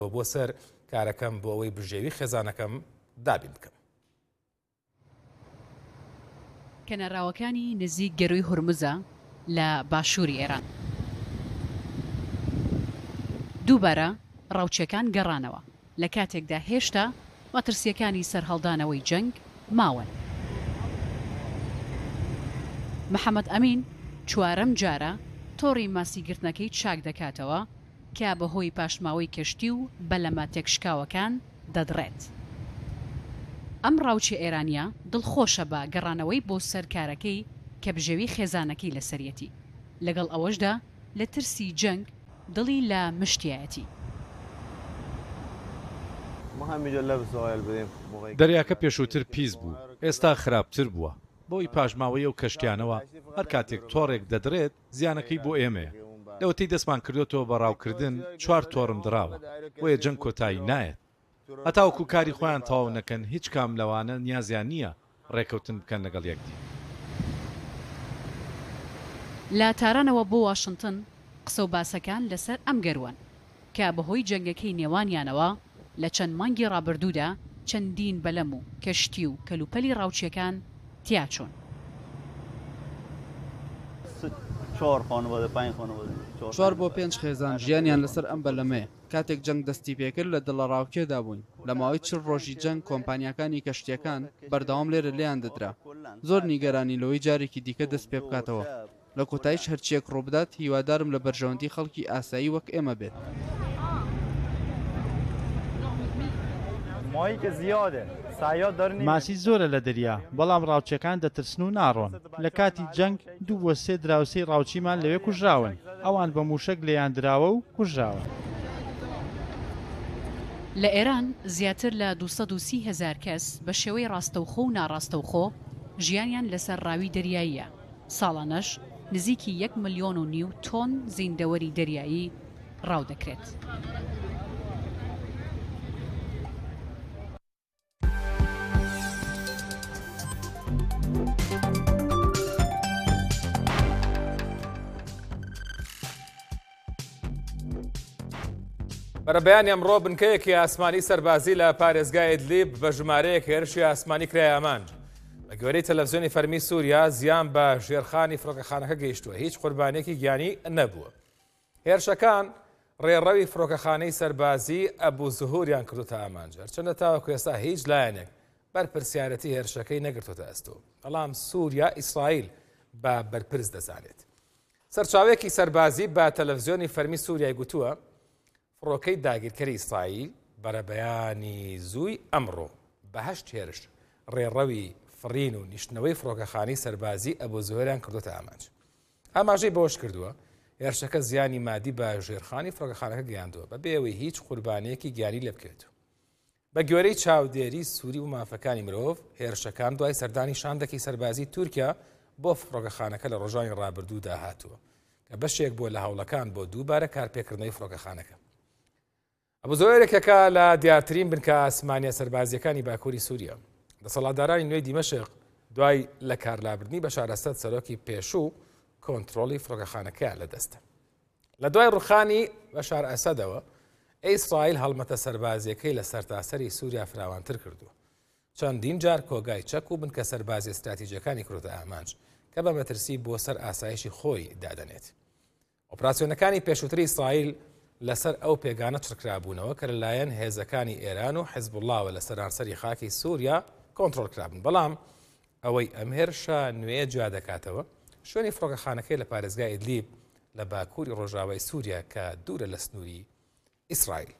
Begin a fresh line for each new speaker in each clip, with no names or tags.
بۆ سەر کارەکەم بۆ ئەوەی بژێوی خێزانەکەم دابین بکەم.
کەناراوەکانی نزیک گەروی هورمزە لە باشووری ئێران دووبارە ڕاوچەکان گەڕانەوە لە کاتێکدا هێشتا مەترسیەکانی سەرهەڵدانەوەی جەنگ ماون. محەممەد ئەمین چوارەم جارە تۆڕی ماسیگرتنەکەی چاک دەکاتەوە کە بەهۆی پاشماوەی کەشتی و بەلەمە تێکشکاوەکان دەدڕێت. ئەم ڕاوچی ئێرانیا دڵخۆشە بە گەڕانەوەی بۆ سەرکارەکەی کە بژێوی خێزانەکەی لەسەرەتی لەگەڵ ئەوەشدا لە ترسی جەنگ دڵی لە مشتایەتی.
دەریاکە پێشووتر پیس بوو، ئێستا خراپتر بووە بۆی پاژماوەی و کەشتیانەوە هەر کاتێک تۆڕێک دەدرێت زیانەکەی بۆ ئێمەیە. لەوەتی دەستمان کردوەوە بە ڕاوکردن 4 تۆڕم دراوە بۆیە جەنگ کۆتایی نایەت. هەتاوەکو کاری خۆیان تەواو نەکەن هیچ کام لەوانە نیازیان نییە ڕێکەوتن بکەن لەگەڵ یەکدی.
لە تارانەوە بۆ واشنتن قسە و باسەکان لەسەر ئەم گەروان کە بەهۆی جەنگەکەی نێوانیانەوە لە چەند مانگی ڕابردوودا چەندین بەلەم و کەشتی و کەلوپەلی ڕاوچیەکان تیا چوون.
4 بۆ 5 خێزان ژیانیان لەسەر ئەم بەلەمەیە. کاتێک جەنگ دەستی پێکرد لە دڵە ڕاوکێدا بووین. لە ماوەی 40 ڕۆژی جەنگ کۆمپانیەکانی کەشتیەکان بەردەوام لێرە لێیان دەدرا. زۆر نیگەرانی لەوەی جارێکی دیکە دەست پێ بکاتەوە. لە کۆتاییش هەرچیەک ڕووبدات هیوادارم لە بەرژەوەندی خەڵکی ئاسایی وەک ئێمە بێت.
ماسی زۆرە لە دەریا بەڵام ڕاوچەکان دەترسن و ناڕۆن. لە کاتی جەنگ 2 بۆ 3 دراوسەی ڕاوچیمان لەوێ کوژراون. ئەوان بە موشک لێیان دراوە و کوژراوە.
لە ئێران زیاتر لە 230,000 کەس بە شێوەی ڕاستەوخۆ و ناڕاستەوخۆ ژیانیان لەسەر ڕاوی دەریاییە. ساڵانەش نزیکی 1.5 ملیۆن تۆن زیندەوەری دەریایی ڕاو دەکرێت.
بەرەبەیانی ئەمڕۆ بنکەیەکی ئاسمانی سەربازی لە پارێزگای ئیدلیب بە ژمارەیەک هێرشی ئاسمانی کرای ئامانج. بە گوێرەی تەلەڤیزیۆنی فەرمی سووریا زیان بە ژێرخانی فڕۆکەخانەکە گەیشتووە، هیچ قوربانێکی گیانی نەبووە. هێرشەکان ڕێڕەوی فڕۆکەخانەی سەربازی ئەبوو زهوریان کردوتە ئامانجەر، چەندە تاوەکو ئێستا هیچ لایەنێک بەرپرسیارەتی هێرشەکەی نەگرتوتە ئەستۆ. بەڵام سووریا ئیسرائیل بە بەرپرس دەزانێت. سەرچاوێکی سەربازی بە تەلەڤیزیۆنی فەرمی سووریای گوتووە فڕۆکەی داگیرکەری ئیسرائیل بەرەبەیانی زووی ئەمڕۆ بە 8 هێرش ڕێڕەوی فڕین و نیشتنەوەی فڕۆکەخانەی سەربازی ئەبوو زهوریان کردوتە ئامانج. ئاماژەی بەوەش کردووە هێرشەکە زیانی مادی بە ژێرخانی فڕۆکەخانەکە گەیاندووە بە بێەوەی هیچ قوربانەیەکی گیانی لێ بکرێت. بە گوێرەی چاودێری سووری و مافەکانی مرۆڤ هێرشەکان دوای سەردانی شاندەکی سەربازی تورکیا بۆ فڕۆکەخانەکە لە ڕۆژانی ڕابردوودا هاتووە کە بەشێک بۆ لە هەوڵەکان بۆ دووبارە کارپێکردنەوەی فڕۆکەخانەکە. ئەبوو زهوریێکەکە لە دیارترین بنکە ئاسمانیە سەربازیەکانی باکووری سووریا. دەسەڵاتدارانی نوێی دیمەشق دوای لە کارلابردنی بەشار ئەسەد سەرۆکی پێشوو کۆنتڕۆلی فڕۆکەخانەکەیان لەدەستە. لە دوای ڕوخانی بەشار ئەسەدەوە ئیسرائیل هەڵمەتە سەربازیەکەی لە سەرتاسەری سووریا فراوانتر کردووە. چەندین جار کۆگای چەک و بنکە سەربازی استراتیژیەکانی کردوتە ئامانج کە بە مەترسی بۆ سەر ئاسایشی خۆی دادەنێت. ئۆپراسیۆنەکانی پێشووتری ئیسرائیل لەسەر ئەو پێگانە چڕکرابوونەوە کە لەلایەن هێزەکانی ئێران و حیزبوڵڵاوە لە سەرانسەری خاکی سووریا کۆنتڕۆڵ کرابن. بەڵام ئەوەی ئەم هێرشە نوێ جیا دەکاتەوە شوێنی فڕۆکەخانەکەی لە پارێزگای ئیدلیب لە باکووری ڕۆژاوای سووریا کە دوورە لە سنووری ئیسرائیل.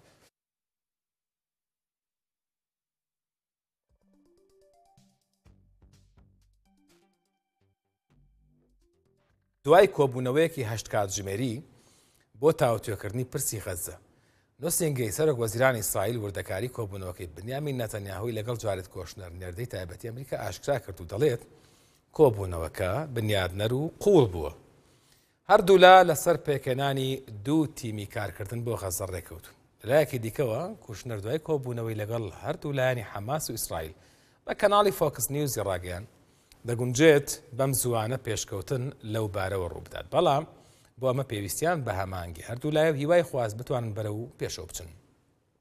دوای کۆبوونەوەیەکی 8 کاتژمێری بۆ تاوتوێکردنی پرسی غەزە، نوسینگەی سەرۆک وەزیرانی ئیسرائیل وردەکاری کۆبوونەوەکەی بنیامین نەتەنیاهوی لەگەڵ جارێت کۆشنەر نێردەی تایبەتی ئەمریکا ئاشکرا کرد و دەڵێت کۆبوونەوەکە بنیادنەر و قوڵ بووە. هەردوو لەسەر پێکەنانی 2 تیمی کارکردن بۆ غەزە ڕێکەوتون. لایەکی دیکەوە کوشنەر دوای کۆبوونەوەی لەگەڵ هەردوو لایەنی حەماس و ئیسرائیل بە کەناڵی فۆکس نیوزی ڕاگەیان دەگونجێت بەم زوانە پێشکەوتن لەو بارەوە ڕووبدات. بەڵام بۆ ئەمە پێویستیان بە هەمانگی هەردوو لایە هیوای خواست بتوانن بەرەو پێشەوە بچن.